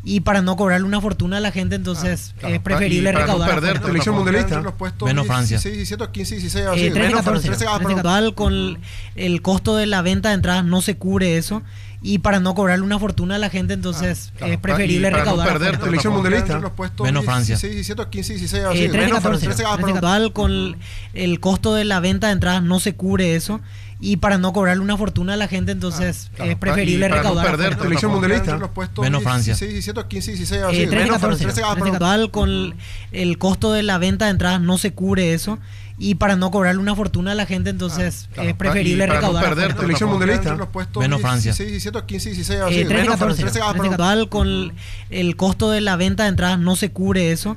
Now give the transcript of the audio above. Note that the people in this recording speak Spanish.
y para no cobrarle una fortuna a la gente, entonces es preferible recaudar. No perder Selección mundialista. Menos Francia. 16, 17, 15, 16, 13, 14. 13, Total, con el costo de la venta de entradas no se cubre eso. Y para no cobrarle una fortuna a la gente, entonces es preferible recaudar. No perder Selección mundialista. Menos Francia. 16, 17, 15, 16, 13, 14. Total, con el costo de la venta de entradas no se cubre eso. Y para no cobrarle una fortuna a la gente, entonces es preferible recaudar. No perder Selección mundialista. Menos Francia. 16, 17, 15, 16, 13, 14. Total, con el costo de la venta de entradas no se cubre eso. Y para no cobrarle una fortuna a la gente, entonces es preferible recaudar. No perder Selección mundialista. Menos Francia. 16, 17, 15, 16, 13, 14. Total, con el costo de la venta de entradas no se cubre eso.